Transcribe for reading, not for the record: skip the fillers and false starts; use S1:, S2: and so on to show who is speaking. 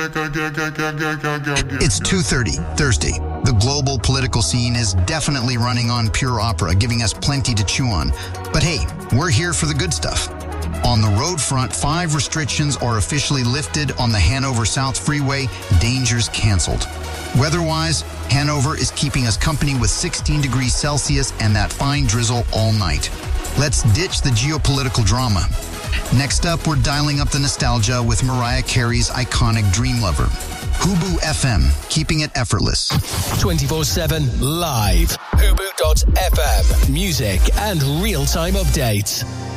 S1: It's 2:30, Thursday. The global political scene is definitely running on pure opera, giving us plenty to chew on. But hey, we're here for the good stuff. On the road front, 5 restrictions are officially lifted on the Hanover South Freeway. Dangers canceled. Weather-wise, Hanover is keeping us company with 16 degrees Celsius and that fine drizzle all night. Let's ditch the geopolitical drama. Next up, we're dialing up the nostalgia with Mariah Carey's iconic Dream Lover. Hubu FM, keeping it effortless.
S2: 24/7 live. Hubu.fm. Music and real-time updates.